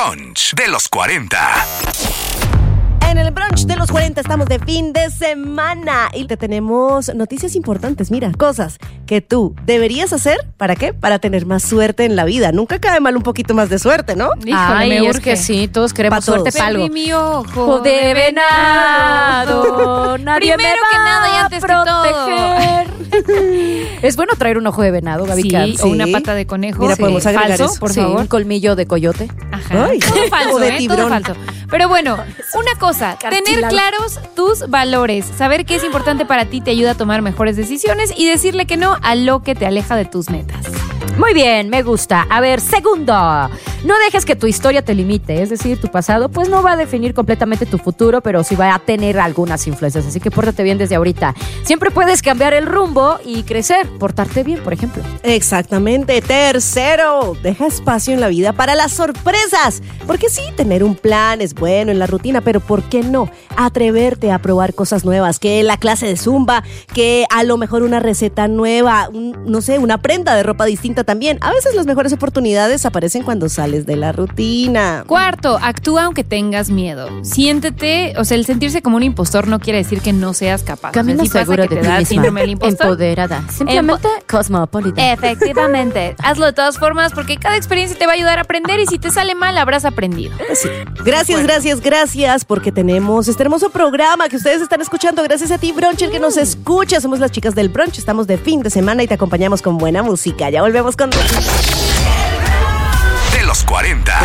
brunch de los 40. En el brunch de los 40 estamos de fin de semana y te tenemos noticias importantes. Mira, cosas que tú deberías hacer. ¿Para qué? Para tener más suerte en la vida. Nunca cae mal un poquito más de suerte, ¿no? Híjole, Ay, me es urge. que sí, todos queremos Pa' todos. suerte para algo. Perdí mi ojo Ojo de venado, nadie Primero me que va nada y a antes que todo. proteger. Es bueno traer un ojo de venado, Gaby Sí, Cans. o una pata de conejo. Mira, podemos agregar falso, eso. por Sí, favor. un colmillo de coyote. Ajá. Ay. Todo falso, O de todo tiburón. falso. Pero bueno, una cosa, tener Cartílago. claros tus valores, saber qué es importante para ti te ayuda a tomar mejores decisiones y decirle que no a lo que te aleja de tus metas. Muy bien, me gusta. A ver, segundo, no dejes que tu historia te limite, es decir, tu pasado pues no va a definir completamente tu futuro, pero sí va a tener algunas influencias, así que pórtate bien desde ahorita. Siempre puedes cambiar el rumbo y crecer, portarte bien, por ejemplo. Exactamente. Tercero, deja espacio en la vida para las sorpresas. Porque sí, tener un plan es bueno en la rutina, pero ¿por qué no? Atreverte a probar cosas nuevas, que la clase de Zumba, que a lo mejor una receta nueva, no sé, una prenda de ropa distinta también. A veces las mejores oportunidades aparecen cuando sales de la rutina. Cuarto, actúa aunque tengas miedo. Siéntete, o sea, el sentirse como un impostor no quiere decir que no seas capaz. Camina o sea, sí pasa segura que de te ti da síndrome del misma, impostor. empoderada, simplemente cosmopolita. Efectivamente. Hazlo de todas formas porque cada experiencia te va a ayudar a aprender y si te sale mal habrás aprendido. Sí. Gracias, porque tenemos este hermoso programa que ustedes están escuchando. Gracias a ti, Bruncher, que nos escucha. Somos las chicas del brunch. Estamos de fin de semana y te acompañamos con buena música. Ya volvemos con... De los 40.